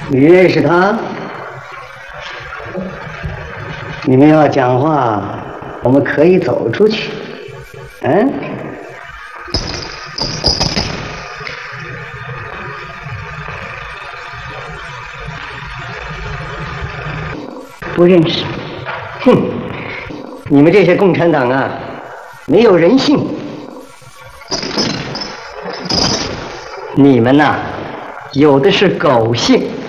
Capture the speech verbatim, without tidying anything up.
你认识他？你们要讲话，我们可以走出去。嗯？ 不认识。 哼，你们这些共产党啊，没有人性。你们呐、啊，有的是狗性。